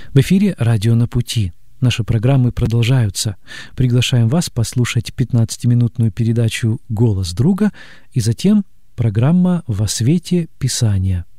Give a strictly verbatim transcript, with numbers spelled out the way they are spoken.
В эфире «Радио на пути». Наши программы продолжаются. Приглашаем вас послушать пятнадцатиминутную передачу «Голос друга» и затем программа «Во свете Писания».